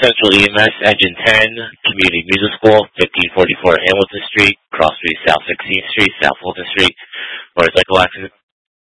Central EMS, Engine 10, Community Music School, 1544 Hamilton Street, Cross Street, South 16th Street, South Fulton Street. Motorcycle accident.